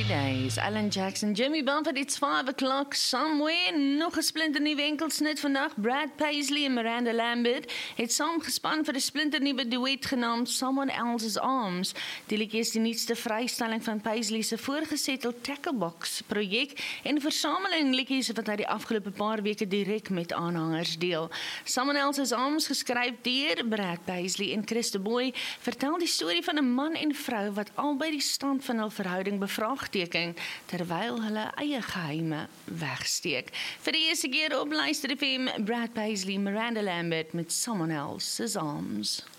Days, Alan Jackson, Jimmy Buffett, it's 5 o'clock somewhere. Nog 'n splinternuwe enkelsnit vandag. Brad Paisley en Miranda Lambert het saamgespan vir 'n splinternuwe duet genaamd Someone Else's Arms. Die liedjie is die nuutste vrystelling van Paisley se voorgesetelde Tacklebox projek en 'n versameling liedjies wat hy die afgelope paar weke direk met aanhangers deel. Someone Else's Arms, geskryf deur Brad Paisley en Chris de Boy, vertel die storie van 'n man en vrou wat albei die stand van hul verhouding bevraagteken terwyl hulle eie geheime wegsteek. Vir die eerste keer op Luister FM, Brad Paisley, Miranda Lambert met Someone Else's Arms.